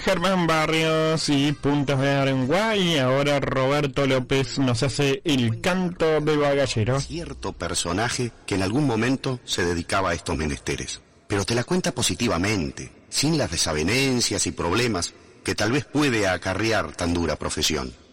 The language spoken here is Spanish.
Germán Barrios y Puntos de Aranguay. Ahora Roberto López nos hace el canto de Bagallero. Cierto personaje que en algún momento se dedicaba a estos menesteres, pero te la cuenta positivamente, sin las desavenencias y problemas que tal vez puede acarrear tan dura profesión.